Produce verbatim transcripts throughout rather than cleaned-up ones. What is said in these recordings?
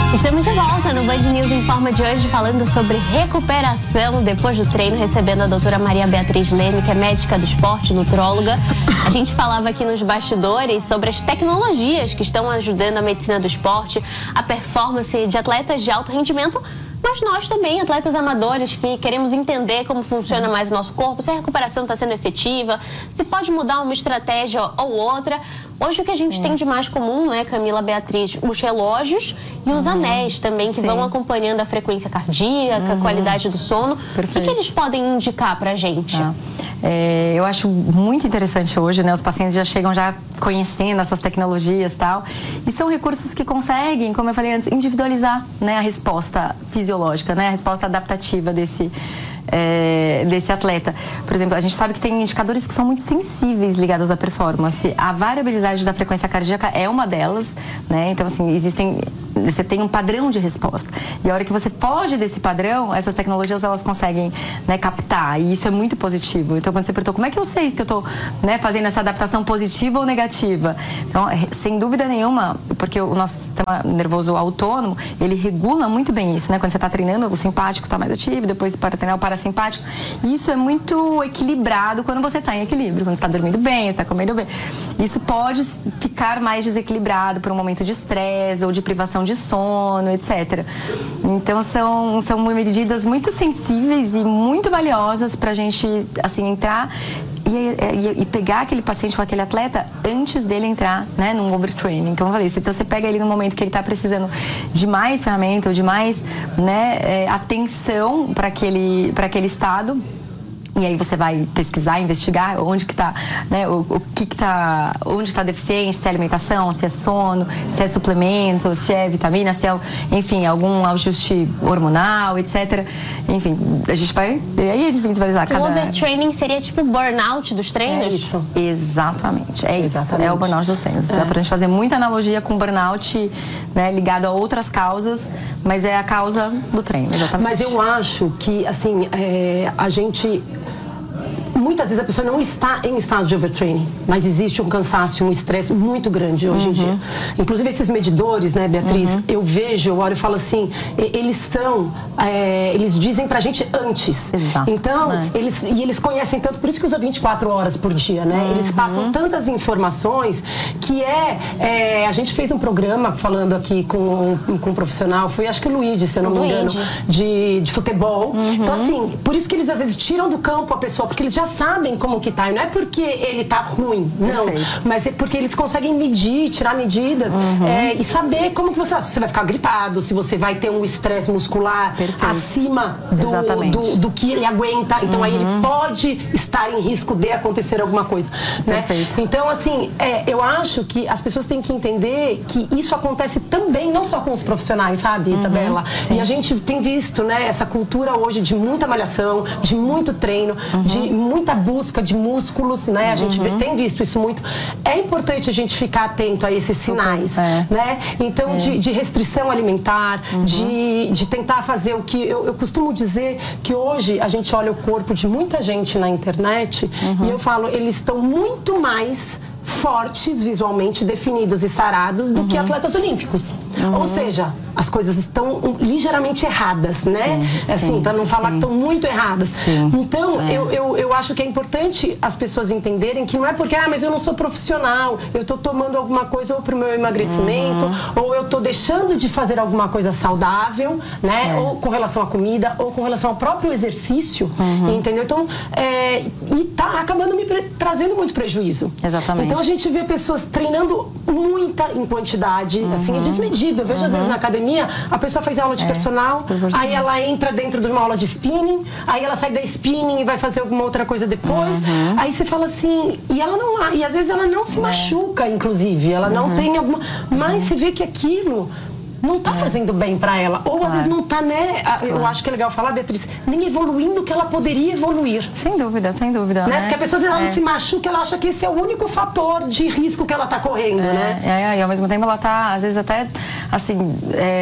Estamos de volta no Band News Informa de hoje, falando sobre recuperação depois do treino, recebendo a doutora Maria Beatriz Leme, que é médica do esporte, nutróloga. A gente falava aqui nos bastidores sobre as tecnologias que estão ajudando a medicina do esporte, a performance de atletas de alto rendimento, mas nós também, atletas amadores, que queremos entender como funciona Sim. mais o nosso corpo, se a recuperação está sendo efetiva, se pode mudar uma estratégia ou outra. Hoje o que a gente Sim. tem de mais comum, né, Camila, Beatriz, os relógios e os uhum. anéis também, que Sim. vão acompanhando a frequência cardíaca, uhum. a qualidade do sono. Perfeito. O que, que eles podem indicar pra gente? Ah. É, eu acho muito interessante hoje, né? Os pacientes já chegam já conhecendo essas tecnologias e tal. E são recursos que conseguem, como eu falei antes, individualizar, né, a resposta fisiológica, né? A resposta adaptativa desse... É, desse atleta. Por exemplo, a gente sabe que tem indicadores que são muito sensíveis ligados à performance. A variabilidade da frequência cardíaca é uma delas, né? Então, assim, existem... Você tem um padrão de resposta. E a hora que você foge desse padrão, essas tecnologias, elas conseguem, né, captar. E isso é muito positivo. Então, quando você perguntou, como é que eu sei que eu estou, né, fazendo essa adaptação positiva ou negativa? Então, sem dúvida nenhuma, porque o nosso sistema nervoso autônomo, ele regula muito bem isso, né? Quando você está treinando, o simpático está mais ativo, depois para treinar o parasimpático. E isso é muito equilibrado quando você está em equilíbrio, quando você está dormindo bem, está comendo bem. Isso pode ficar mais desequilibrado por um momento de estresse ou de privação de sono, etcétera. Então são, são medidas muito sensíveis e muito valiosas para a gente, assim, entrar e, e, e pegar aquele paciente ou aquele atleta antes dele entrar, né, num overtraining. Como eu falei, então você pega ele no momento que ele está precisando de mais ferramenta ou de mais, né, é, atenção para aquele, para aquele estado. E aí você vai pesquisar, investigar onde que tá, né, o, o que que tá, onde está deficiente, se é alimentação, se é sono, se é suplemento, se é vitamina, se é, enfim, algum ajuste hormonal, etcétera. Enfim, a gente vai, e aí a gente vai visualizar cada... O overtraining seria tipo burnout dos treinos? É isso. Exatamente, é isso. Exatamente. É o burnout dos treinos. É. Dá pra gente fazer muita analogia com burnout, né, ligado a outras causas, mas é a causa do treino, exatamente. Mas eu acho que, assim, é, a gente... Muitas vezes a pessoa não está em estado de overtraining, mas existe um cansaço, um estresse muito grande hoje uhum. em dia. Inclusive esses medidores, né, Beatriz, uhum. eu vejo, eu olho e falo assim, eles são, é, eles dizem pra gente antes. Exato. Então, é. eles, e eles conhecem tanto, por isso que usa vinte e quatro horas por dia, né? Uhum. Eles passam tantas informações que é, é, a gente fez um programa falando aqui com, com um profissional, foi acho que o Luigi, se eu não me engano, de, de futebol. Uhum. Então, assim, por isso que eles às vezes tiram do campo a pessoa, porque eles já sabem como que tá, e não é porque ele tá ruim, não, Perfeito. Mas é porque eles conseguem medir, tirar medidas uhum. é, e saber como que você, se você vai ficar gripado, se você vai ter um estresse muscular Perfeito. Acima do, do, do que ele aguenta, então uhum. aí ele pode estar em risco de acontecer alguma coisa, né? Perfeito. Então, assim, é, eu acho que as pessoas têm que entender que isso acontece também, não só com os profissionais, sabe, Isabela? Uhum. E a gente tem visto, né, essa cultura hoje de muita malhação, de muito treino, uhum. de muita busca de músculos, né? A gente uhum. vê, tem visto isso muito. É importante a gente ficar atento a esses sinais, é. né? Então, é. de, de restrição alimentar, uhum. de, de tentar fazer o que... Eu, eu costumo dizer que hoje a gente olha o corpo de muita gente na internet uhum. e eu falo, eles estão muito mais fortes, visualmente definidos e sarados do uhum. que atletas olímpicos. Uhum. Ou seja, as coisas estão ligeiramente erradas, né? Sim, assim, para não falar sim. que estão muito erradas. Sim. Então, é. eu, eu, eu acho que é importante as pessoas entenderem que não é porque, ah, mas eu não sou profissional, eu tô tomando alguma coisa ou pro meu emagrecimento, uhum. ou eu tô deixando de fazer alguma coisa saudável, né? É. Ou com relação à comida, ou com relação ao próprio exercício, uhum. entendeu? Então, é, e tá acabando me trazendo muito prejuízo. Exatamente. Então, a gente vê pessoas treinando muita em quantidade, uhum. assim, é desmedido. Eu vejo, uhum. às vezes, na academia, a pessoa faz aula de é, personal, aí ela entra dentro de uma aula de spinning, aí ela sai da spinning e vai fazer alguma outra coisa depois. Uhum. Aí você fala assim, e ela não, e às vezes ela não se é. machuca, inclusive, ela uhum. não tem alguma, mas uhum. você vê que aquilo não tá é. fazendo bem pra ela. Ou claro. às vezes não tá, né? Eu claro. acho que é legal falar, Beatriz, nem evoluindo que ela poderia evoluir. Sem dúvida, sem dúvida. Né? né? Porque a pessoa ela é. não se machuca, ela acha que esse é o único fator de risco que ela tá correndo, é, né? É, e ao mesmo tempo ela tá, às vezes até, assim,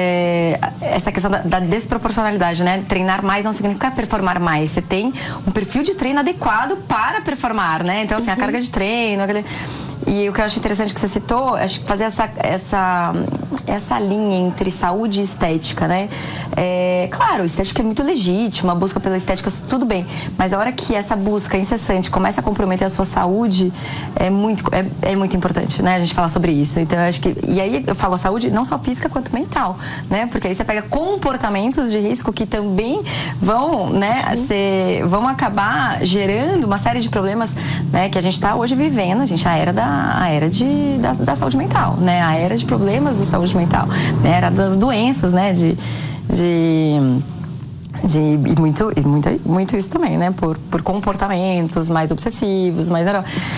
é, essa questão da, da desproporcionalidade, né? Treinar mais não significa performar mais. Você tem um perfil de treino adequado para performar, né? Então, assim, uhum. a carga de treino, aquele... E o que eu acho interessante que você citou, acho que fazer essa, essa, essa linha entre saúde e estética, né? É, claro, estética é muito legítima, a busca pela estética, tudo bem. Mas a hora que essa busca incessante começa a comprometer a sua saúde, é muito, é, é muito importante, né? A gente falar sobre isso. Então, eu acho que... E aí, eu falo saúde não só física, quanto mental, né? Porque aí você pega comportamentos de risco que também vão, né, ser, vão acabar gerando uma série de problemas, né, que a gente está hoje vivendo, a gente, a era, da, a era de, da, da saúde mental, né? A era de problemas da saúde mental, né? A era das doenças, né? De... de De, e muito, e muito, muito isso também, né? Por, por comportamentos mais obsessivos, mais...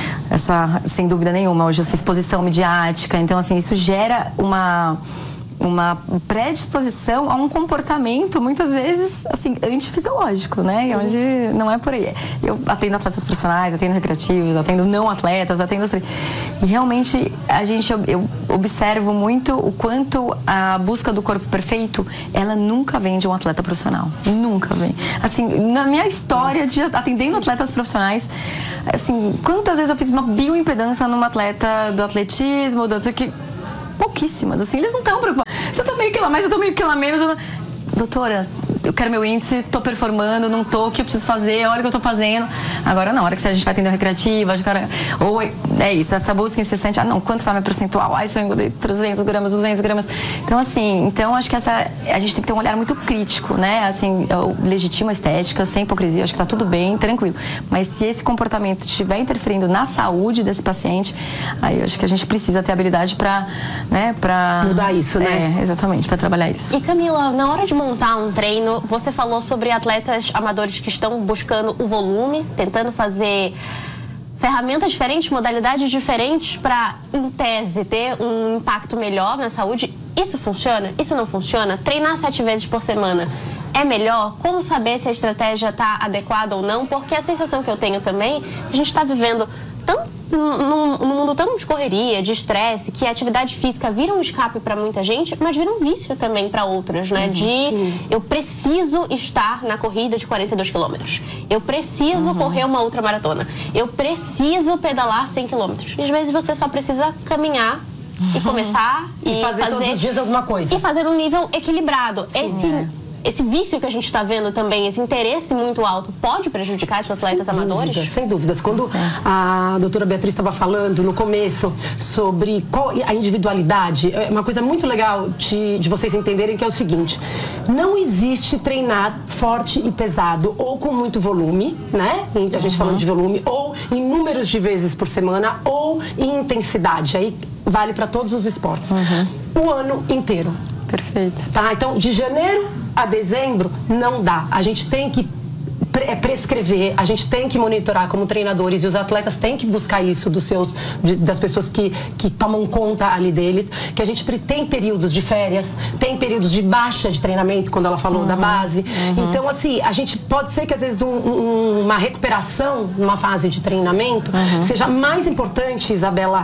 Essa, sem dúvida nenhuma, hoje essa exposição midiática. Então, assim, isso gera uma... uma predisposição a um comportamento, muitas vezes, assim, antifisiológico, né? Onde não é por aí. Eu atendo atletas profissionais, atendo recreativos, atendo não atletas, atendo... E realmente, a gente, eu observo muito o quanto a busca do corpo perfeito, ela nunca vem de um atleta profissional. Nunca vem. Assim, na minha história de atendendo atletas profissionais, assim, quantas vezes eu fiz uma bioimpedância numa atleta do atletismo, do outro que... pouquíssimas, assim, eles não estão preocupados. Se eu tô meio quilo a mais, eu tô meio quilo a menos, eu... doutora, eu quero meu índice, tô performando, não tô, o que eu preciso fazer, olha o que eu tô fazendo. Agora não, a hora que a gente vai atender o recreativo, acho que era... ou é isso, essa busca incessante, ah não, quanto tá meu percentual? Ai, se eu engordei trezentos gramas, duzentos gramas. Então, assim, então acho que essa, a gente tem que ter um olhar muito crítico, né? Assim, eu legitimo a estética, sem hipocrisia, acho que tá tudo bem, tranquilo. Mas se esse comportamento estiver interferindo na saúde desse paciente, aí eu acho que a gente precisa ter habilidade pra, né, pra... mudar isso, né? É, exatamente, pra trabalhar isso. E Camila, na hora de montar um treino, você falou sobre atletas amadores que estão buscando o volume, tentando fazer ferramentas diferentes, modalidades diferentes para, em tese, ter um impacto melhor na saúde. Isso funciona? Isso não funciona? Treinar sete vezes por semana é melhor? Como saber se a estratégia está adequada ou não? Porque a sensação que eu tenho também é que a gente está vivendo tanto num, num mundo tão de correria, de estresse, que a atividade física vira um escape para muita gente, mas vira um vício também para outras, né? Uhum, de sim. Eu preciso estar na corrida de quarenta e dois quilômetros. Eu preciso uhum. correr uma ultramaratona. Eu preciso pedalar cem quilômetros. E às vezes você só precisa caminhar uhum. e começar e, e fazer, fazer todos os dias alguma coisa. E fazer um nível equilibrado. Sim, Esse... É. Esse vício que a gente está vendo também, esse interesse muito alto, pode prejudicar esses atletas sem amadores? Dúvida, sem dúvidas. Quando Sim. a doutora Beatriz estava falando no começo sobre qual a individualidade, é uma coisa muito legal de, de vocês entenderem que é o seguinte: não existe treinar forte e pesado ou com muito volume, né? A gente uhum. falando de volume, ou em números de vezes por semana, ou em intensidade. Aí vale para todos os esportes. Uhum. O ano inteiro. Perfeito. Tá? Então, de janeiro a dezembro, não dá. A gente tem que prescrever, a gente tem que monitorar como treinadores, e os atletas têm que buscar isso dos seus, de, das pessoas que, que tomam conta ali deles, que a gente tem períodos de férias, tem períodos de baixa de treinamento, quando ela falou uhum, da base. Uhum. Então, assim, a gente pode ser que às vezes um, um, uma recuperação numa fase de treinamento uhum. seja mais importante, Isabela,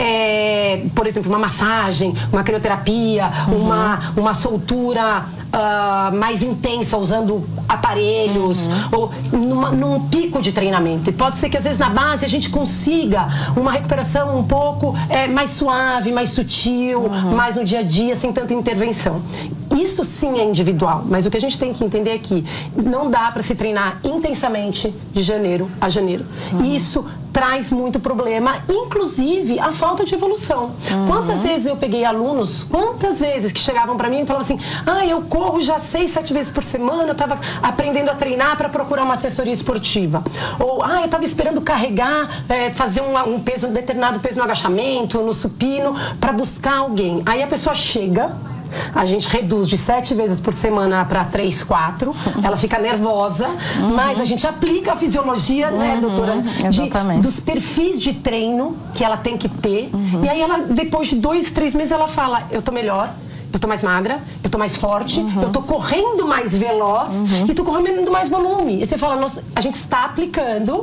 é, por exemplo, uma massagem, uma crioterapia, uhum. uma, uma soltura uh, mais intensa, usando aparelhos, uhum. ou numa, num pico de treinamento. E pode ser que às vezes na base a gente consiga uma recuperação um pouco é, mais suave, mais sutil, uhum. mais no dia a dia, sem tanta intervenção. Isso sim é individual, mas o que a gente tem que entender é que não dá para se treinar intensamente de janeiro a janeiro. Uhum. Isso traz muito problema, inclusive a falta de evolução. Uhum. Quantas vezes eu peguei alunos, quantas vezes que chegavam para mim e falavam assim: ah, eu corro já seis, sete vezes por semana, eu estava aprendendo a treinar para procurar uma assessoria esportiva. Ou, ah, eu estava esperando carregar, é, fazer um, um peso, um determinado peso no agachamento, no supino, para buscar alguém. Aí a pessoa chega, a gente reduz de sete vezes por semana para três, quatro. Uhum. Ela fica nervosa, uhum. mas a gente aplica a fisiologia, uhum. né, doutora? De, dos perfis de treino que ela tem que ter. Uhum. E aí ela, depois de dois, três meses, ela fala: eu tô melhor, eu tô mais magra, eu tô mais forte, uhum. eu tô correndo mais veloz uhum. e tô correndo mais volume. E você fala: nossa, a gente está aplicando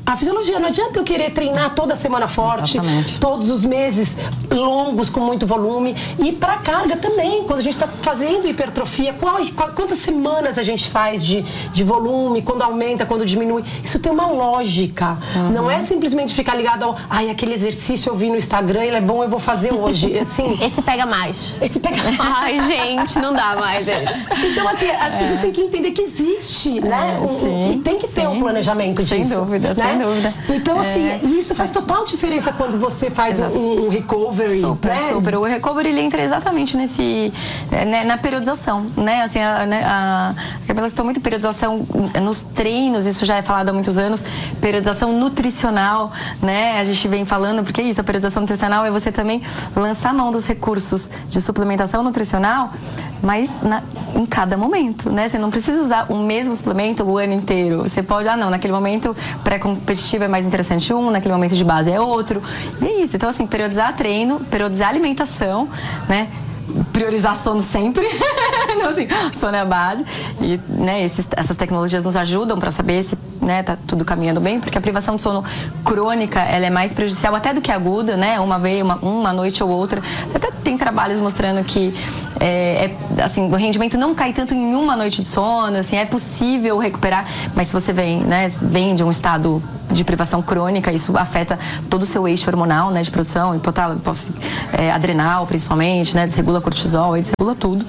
a fisiologia. Não adianta eu querer treinar toda semana forte, Exatamente. todos os meses longos com muito volume. E para carga também, quando a gente está fazendo hipertrofia, quais, quantas semanas a gente faz de, de volume, quando aumenta, quando diminui. Isso tem uma lógica. Uhum. Não é simplesmente ficar ligado ao, ai, aquele exercício eu vi no Instagram, ele é bom, eu vou fazer hoje. Assim, esse pega mais. Esse pega mais. Ai, gente, não dá mais. Então, assim, as pessoas é. têm que entender que existe, né? É, sim, um, e tem que ter sim. um planejamento sem disso. Dúvida, né? Sem dúvida, Então, assim, é. e isso faz total diferença quando você faz um, um recovery, super, né? Super, o recovery ele entra exatamente nesse, né, na periodização, né? Assim, a, a, a Camila citou muito periodização nos treinos, isso já é falado há muitos anos, periodização nutricional, né? A gente vem falando, porque isso, a periodização nutricional é você também lançar mão dos recursos de suplementação nutricional, mas na, em cada momento, né? Você não precisa usar o mesmo suplemento o ano inteiro. Você pode, ah, não, naquele momento pré-competitivo é mais interessante um, naquele momento de base é outro. E é isso. Então, assim, periodizar treino, periodizar alimentação, né? Priorizar sono sempre. Então, assim, sono é a base. E, né, esses, essas tecnologias nos ajudam para saber se, né, tá tudo caminhando bem, porque a privação de sono crônica, ela é mais prejudicial até do que aguda, né? Uma vez, uma, uma noite ou outra. Até tem trabalhos mostrando que é, é, assim, o rendimento não cai tanto em uma noite de sono, assim, é possível recuperar, mas se você vem, né, vem de um estado de privação crônica, isso afeta todo o seu eixo hormonal, né, de produção, hipotálamo, é, adrenal, principalmente, né, desregula cortisol, desregula tudo.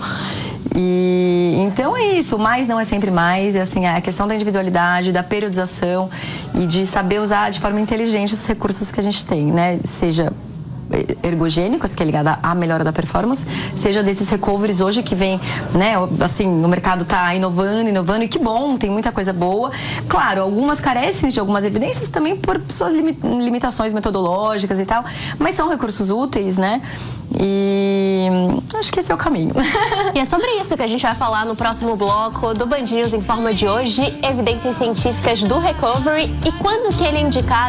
E então é isso, mais não é sempre mais, é assim, a questão da individualidade, da periodização e de saber usar de forma inteligente os recursos que a gente tem, né, seja ergogênicos, que é ligada à melhora da performance, seja desses recoveries hoje que vem, né, assim, o mercado tá inovando, inovando, e que bom, tem muita coisa boa. Claro, algumas carecem de algumas evidências também por suas limitações metodológicas e tal, mas são recursos úteis, né? E acho que esse é o caminho. E é sobre isso que a gente vai falar no próximo bloco do Band News Informa de hoje, evidências científicas do recovery e quando que ele é indicado